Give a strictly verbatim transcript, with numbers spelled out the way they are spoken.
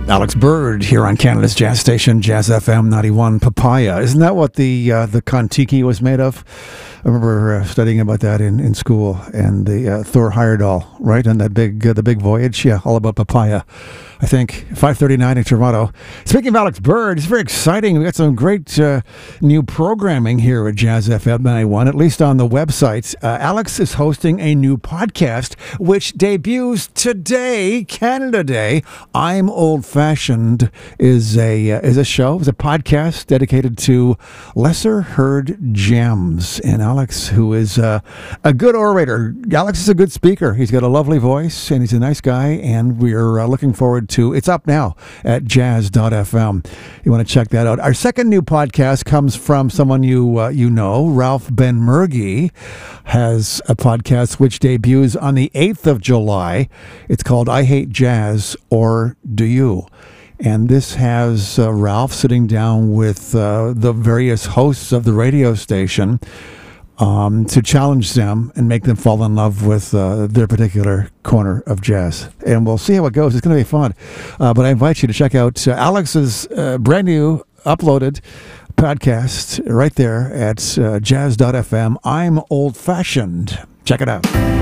Alex Bird here on Canada's Jazz Station, Jazz F M ninety-one. Papaya. Isn't that what the uh, the Kon-Tiki was made of? I remember uh, studying about that in, in school, and the uh, Thor Heyerdahl, right, and that big uh, the big voyage, yeah, all about papaya. I think five thirty-nine in Toronto. Speaking of Alex Bird, it's very exciting. We got some great uh, new programming here at Jazz F M ninety-one, at least on the website. Uh, Alex is hosting a new podcast which debuts today, Canada Day. I'm Old Fashioned is a uh, is a show, is a podcast dedicated to lesser heard gems. And Alex, who is uh, a good orator, Alex is a good speaker. He's got a lovely voice, and he's a nice guy. And we're uh, looking forward to. It's up now at jazz dot f m. You want to check that out. Our second new podcast comes from someone you uh, you know, Ralph Benmergui has a podcast which debuts on the eighth of July. It's called I Hate Jazz, or Do You? And this has uh, Ralph sitting down with uh, the various hosts of the radio station um, to challenge them and make them fall in love with uh, their particular corner of jazz. And we'll see how it goes. It's going to be fun. Uh, but I invite you to check out uh, Alex's uh, brand new uploaded podcast right there at uh, jazz dot f m. I'm Old Fashioned. Check it out.